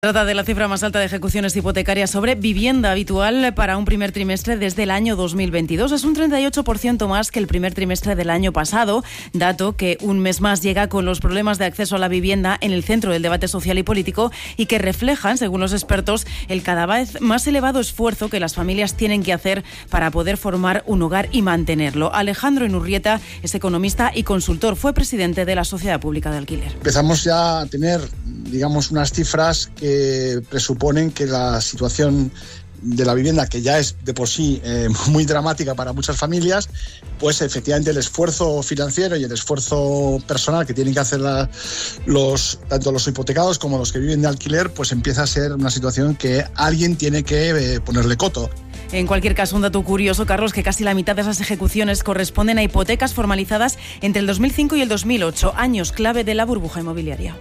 Trata de la cifra más alta de ejecuciones hipotecarias sobre vivienda habitual para un primer trimestre desde el año 2022. Es un 38% más que el primer trimestre del año pasado, dato que un mes más llega con los problemas de acceso a la vivienda en el centro del debate social y político y que reflejan, según los expertos, el cada vez más elevado esfuerzo que las familias tienen que hacer para poder formar un hogar y mantenerlo. Alejandro Inurrieta es economista y consultor, fue presidente de la Sociedad Pública de Alquiler. Empezamos ya a tener, digamos, unas cifras que presuponen que la situación de la vivienda, que ya es de por sí muy dramática para muchas familias, pues efectivamente el esfuerzo financiero y el esfuerzo personal que tienen que hacer tanto los hipotecados como los que viven de alquiler, pues empieza a ser una situación que alguien tiene que ponerle coto. En cualquier caso, un dato curioso, Carlos, que casi la mitad de esas ejecuciones corresponden a hipotecas formalizadas entre el 2005 y el 2008, años clave de la burbuja inmobiliaria.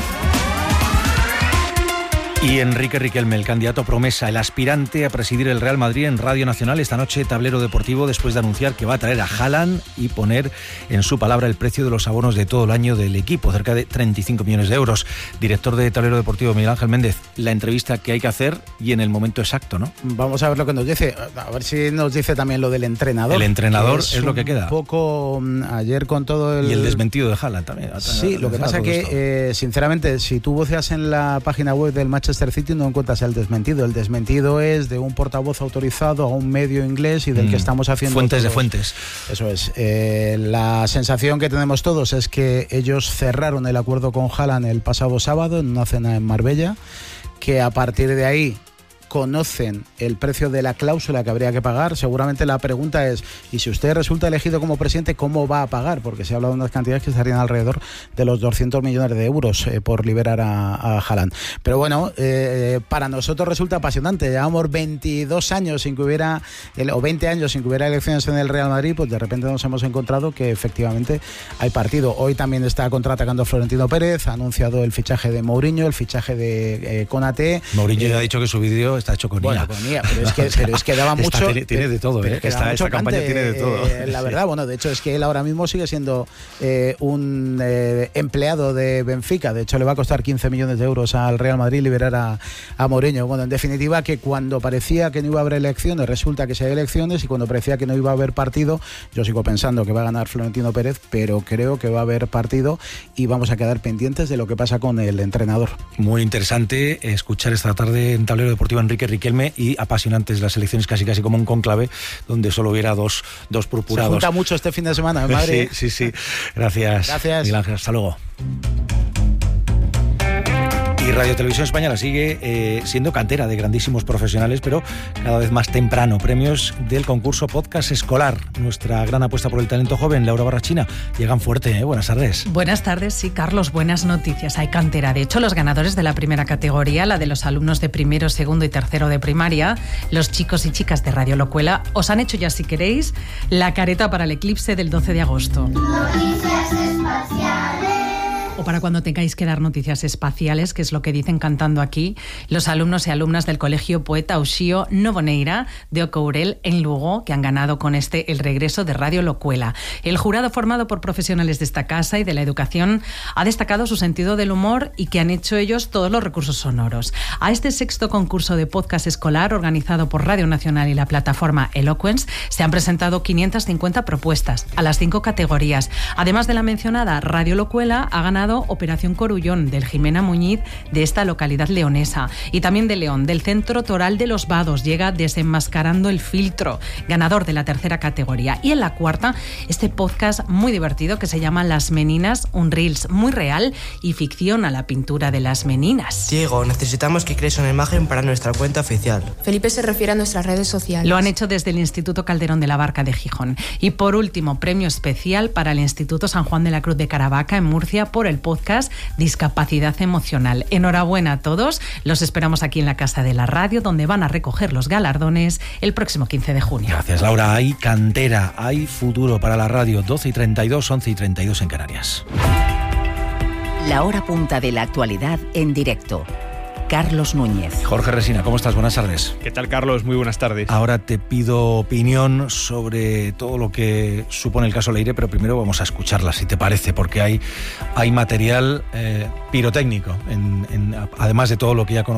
Y Enrique Riquelme, el candidato promesa, el aspirante a presidir el Real Madrid en Radio Nacional esta noche, tablero deportivo, después de anunciar que va a traer a Haaland y poner en su palabra el precio de los abonos de todo el año del equipo, cerca de 35 millones de euros. Director de tablero deportivo, Miguel Ángel Méndez, la entrevista que hay que hacer y en el momento exacto, ¿no? Vamos a ver lo que nos dice, a ver si nos dice también lo del entrenador. El entrenador es lo que queda. Un poco ayer con todo el... Y el desmentido de Haaland también. Sí, lo que pasa es que, sinceramente, si tú voceas en la página web del Manchester City no encuentras el desmentido. El desmentido es de un portavoz autorizado a un medio inglés y del que estamos haciendo fuentes todos. De fuentes. Eso es. La sensación que tenemos todos es que ellos cerraron el acuerdo con Haaland el pasado sábado en una cena en Marbella, que a partir de ahí conocen el precio de la cláusula que habría que pagar. Seguramente la pregunta es, ¿y si usted resulta elegido como presidente, cómo va a pagar? Porque se habla de unas cantidades que estarían alrededor de los 200 millones de euros por liberar a Haaland. Pero bueno, para nosotros resulta apasionante. Llevamos 22 años sin que hubiera, o 20 años sin que hubiera elecciones en el Real Madrid, pues de repente nos hemos encontrado que efectivamente hay partido. Hoy también está contraatacando Florentino Pérez, ha anunciado el fichaje de Mourinho, el fichaje de Konaté. Mourinho ya ha dicho que su vídeo está hecho con IA. Con IA, pero es que daba mucho... Tiene de todo, esta campaña tiene de todo. La verdad, bueno, de hecho es que él ahora mismo sigue siendo un empleado de Benfica. De hecho, le va a costar 15 millones de euros al Real Madrid liberar a Mourinho. Bueno, en definitiva, que cuando parecía que no iba a haber elecciones, resulta que sí hay elecciones, y cuando parecía que no iba a haber partido, yo sigo pensando que va a ganar Florentino Pérez, pero creo que va a haber partido y vamos a quedar pendientes de lo que pasa con el entrenador. Muy interesante escuchar esta tarde en Tablero Deportivo Enrique Riquelme, y apasionantes las elecciones, casi como un conclave donde solo hubiera dos purpurados. Se junta mucho este fin de semana, madre. Sí. Gracias. Miguel Ángel, hasta luego. Y Radio Televisión Española sigue siendo cantera de grandísimos profesionales, pero cada vez más temprano. Premios del concurso Podcast Escolar. Nuestra gran apuesta por el talento joven, Laura Barrachina. Llegan fuerte, Buenas tardes. Buenas tardes, sí, Carlos. Buenas noticias. Hay cantera. De hecho, los ganadores de la primera categoría, la de los alumnos de primero, segundo y tercero de primaria, los chicos y chicas de Radio Locuela, os han hecho ya, si queréis, la careta para el eclipse del 12 de agosto. Noticias espaciales. O para cuando tengáis que dar noticias espaciales, que es lo que dicen cantando aquí los alumnos y alumnas del Colegio Poeta Uxío Novoneira de Ocourel en Lugo, que han ganado con el regreso de Radio Locuela. El jurado, formado por profesionales de esta casa y de la educación, ha destacado su sentido del humor y que han hecho ellos todos los recursos sonoros. A este sexto concurso de podcast escolar, organizado por Radio Nacional y la plataforma Eloquence, se han presentado 550 propuestas a las 5 categorías. Además de la mencionada Radio Locuela, ha ganado Operación Corullón, del Jimena Muñiz, de esta localidad leonesa, y también de León, del Centro Toral de los Vados, llega Desenmascarando el Filtro, ganador de la tercera categoría. Y en la cuarta, este podcast muy divertido que se llama Las Meninas, un reels muy real y ficción a la pintura de las meninas. Diego, necesitamos que crees una imagen para nuestra cuenta oficial. Felipe se refiere a nuestras redes sociales. Lo han hecho desde el Instituto Calderón de la Barca de Gijón. Y por último, premio especial para el Instituto San Juan de la Cruz de Caravaca en Murcia por el podcast Discapacidad Emocional. Enhorabuena a todos. Los esperamos aquí en la Casa de la Radio, donde van a recoger los galardones el próximo 15 de junio. Gracias, Laura. Hay cantera, hay futuro para la radio. 12:32, 11:32 en Canarias. La hora punta de la actualidad en directo. Carlos Núñez. Jorge Resina, ¿cómo estás? Buenas tardes. ¿Qué tal, Carlos? Muy buenas tardes. Ahora te pido opinión sobre todo lo que supone el caso Leire, pero primero vamos a escucharla, si te parece, porque hay material pirotécnico, además de todo lo que ya conocemos